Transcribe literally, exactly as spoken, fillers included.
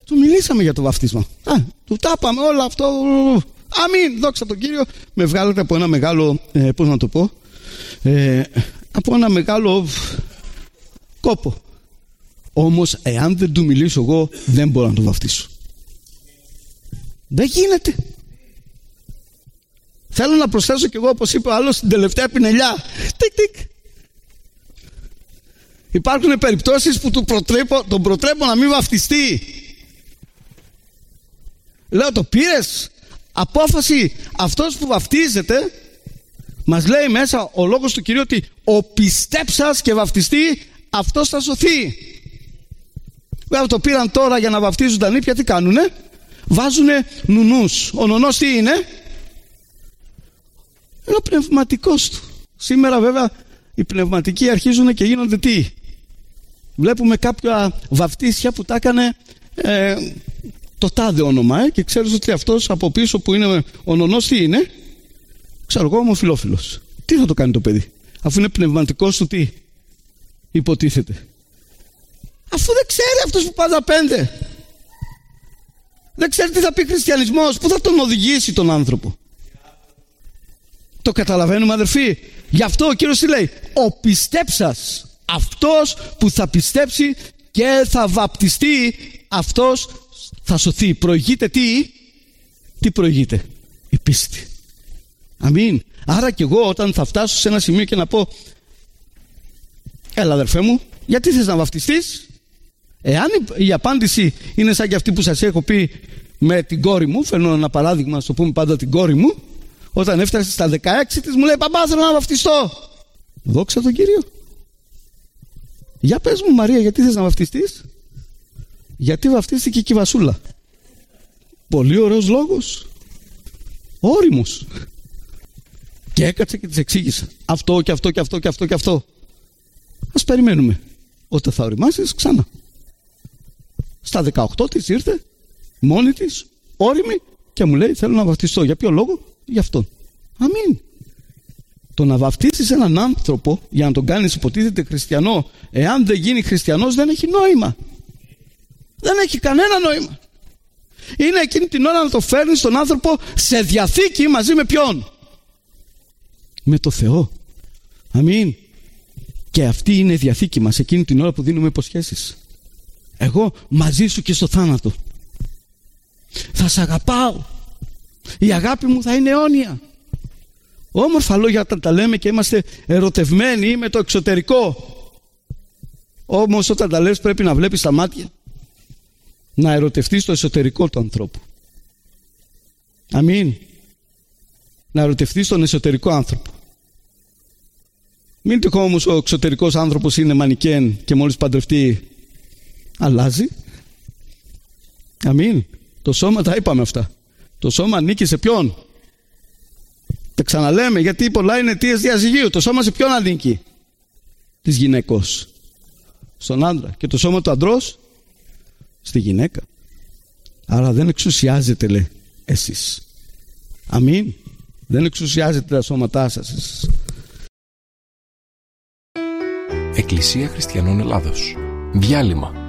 Του μιλήσαμε για το βαφτίσμα. Α, του τάπαμε όλα αυτό. Αμήν, δόξα τον Κύριο. Με βγάλατε από ένα μεγάλο, ε, πώς να το πω, ε, από ένα μεγάλο κόπο. Όμως εάν δεν του μιλήσω εγώ, δεν μπορώ να το βαφτίσω. Δεν γίνεται. Θέλω να προσθέσω κι εγώ, όπως είπε ο άλλος, στην τελευταία πινελιά. Τικ τικ. Υπάρχουν περιπτώσεις που του προτρέπω, τον προτρέπω να μην βαφτιστεί. Λέω, το πήρες απόφαση? Αυτός που βαφτίζεται, μας λέει μέσα ο λόγος του Κυρίου ότι ο πιστέψας και βαφτιστεί, αυτός θα σωθεί. Βέβαια το πήραν τώρα για να βαφτίζουν τα νήπια, τι κάνουνε? Βάζουνε νουνούς. Ο νονός τι είναι? Είναι ο πνευματικός του. Σήμερα βέβαια οι πνευματικοί αρχίζουν και γίνονται τι? Βλέπουμε κάποια βαφτίσια που τα έκανε ε, το τάδε όνομα, ε, και ξέρεις ότι αυτός από πίσω που είναι ο νονός τι είναι? Ξέρω εγώ, ομοφυλόφιλος. Τι θα το κάνει το παιδί, αφού είναι πνευματικός του τι υποτίθεται? Αφού δεν ξέρει αυτός που πάντα πέντε. Δεν ξέρει τι θα πει χριστιανισμός. Πού θα τον οδηγήσει τον άνθρωπο? Το καταλαβαίνουμε, αδερφοί? Γι' αυτό ο Κύριος τι λέει? Ο πιστέψας, αυτός που θα πιστέψει και θα βαπτιστεί, αυτός θα σωθεί. Προηγείται τι? Τι προηγείται? Η πίστη. Αμήν. Άρα και εγώ όταν θα φτάσω σε ένα σημείο και να πω, έλα αδερφέ μου, γιατί θες να βαπτιστείς? Εάν η απάντηση είναι σαν και αυτή που σας έχω πει με την κόρη μου, φέρνω ένα παράδειγμα, στο πούμε πάντα την κόρη μου, όταν έφτασε στα δεκαέξι της μου λέει, παπά θέλω να βαφτιστώ. Δόξα τον Κύριο. Για πες μου Μαρία, γιατί θες να βαφτιστείς? Γιατί βαφτίστηκε και η Βασούλα. Πολύ ωραίος λόγος, όριμος. Και έκατσα και της εξήγησα αυτό και αυτό και αυτό και αυτό και αυτό. Ας περιμένουμε. Όταν θα οριμάσεις ξανά. Στα δεκαοκτώ της ήρθε μόνη της, όριμη, και μου λέει θέλω να βαφτιστώ. Για ποιο λόγο? Γι' αυτόν. Αμήν. Το να βαφτίσεις έναν άνθρωπο για να τον κάνεις υποτίθεται χριστιανό, εάν δεν γίνει χριστιανός, δεν έχει νόημα. Δεν έχει κανένα νόημα. Είναι εκείνη την ώρα να το φέρνεις τον άνθρωπο σε διαθήκη μαζί με ποιον? Με το Θεό. Αμήν. Και αυτή είναι η διαθήκη μας εκείνη την ώρα που δίνουμε υποσχέσεις. Εγώ μαζί σου και στο θάνατο. Θα σ' αγαπάω. Η αγάπη μου θα είναι αιώνια. Όμορφα λόγια όταν τα λέμε και είμαστε ερωτευμένοι με το εξωτερικό. Όμως όταν τα λες πρέπει να βλέπεις τα μάτια. Να ερωτευτείς το εσωτερικό του ανθρώπου. Αμήν. Να ερωτευτείς τον εσωτερικό άνθρωπο. Μην τυχόν όμως ο εξωτερικός άνθρωπος είναι μανικέν και μόλις παντρευτεί αλλάζει. Αμήν. Το σώμα, τα είπαμε αυτά. Το σώμα ανήκει σε ποιον? Τα ξαναλέμε γιατί πολλά είναι αιτίες διαζυγίου. Το σώμα σε ποιον ανήκει? Της γυναικός. Στον άντρα. Και το σώμα του αντρός στη γυναίκα. Άρα δεν εξουσιάζεται, λέει, εσείς. Αμήν. Δεν εξουσιάζεται τα σώματά σας. Εκκλησία Χριστιανών Ελλάδος. Διάλειμμα.